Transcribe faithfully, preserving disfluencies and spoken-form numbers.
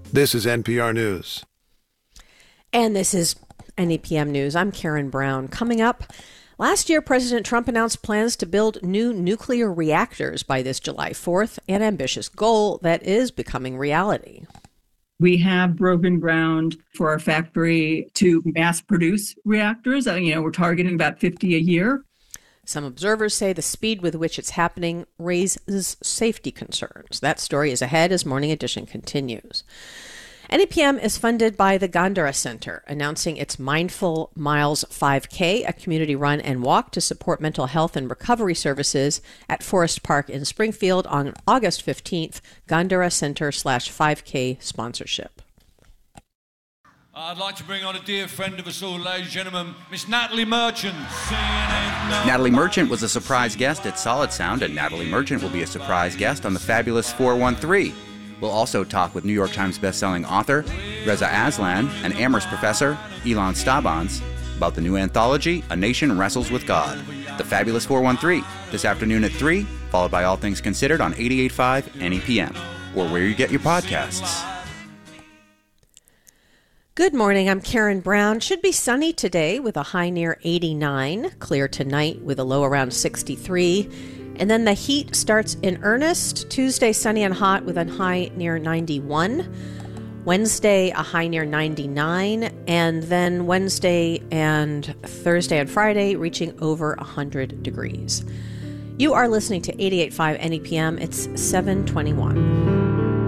This is N P R News. And this is N E P M News. I'm Karen Brown. Coming up, last year, President Trump announced plans to build new nuclear reactors by this July fourth, an ambitious goal that is becoming reality. We have broken ground for our factory to mass produce reactors. Uh, you know, we're targeting about fifty a year. Some observers say the speed with which it's happening raises safety concerns. That story is ahead as Morning Edition continues. N E P M is funded by the Gandhara Center, announcing its Mindful Miles five K, a community run and walk to support mental health and recovery services at Forest Park in Springfield on August fifteenth. Gandhara Center slash 5K sponsorship. I'd like to bring on a dear friend of us all, ladies and gentlemen, Miss Natalie Merchant. Natalie Merchant was a surprise guest at Solid Sound, and Natalie Merchant will be a surprise guest on the Fabulous four one three. We'll also talk with New York Times bestselling author Reza Aslan and Amherst professor Ilan Stabbans about the new anthology, A Nation Wrestles with God. The Fabulous four one three, this afternoon at three, followed by All Things Considered on eighty-eight point five N E P M, or where you get your podcasts. Good morning, I'm Karen Brown. Should be sunny today with a high near eighty-nine, clear tonight with a low around sixty-three, and then the heat starts in earnest. Tuesday, sunny and hot with a high near ninety-one. Wednesday, a high near ninety-nine, and then Wednesday and Thursday and Friday reaching over one hundred degrees. You are listening to eighty-eight point five N E P M. It's seven twenty-one.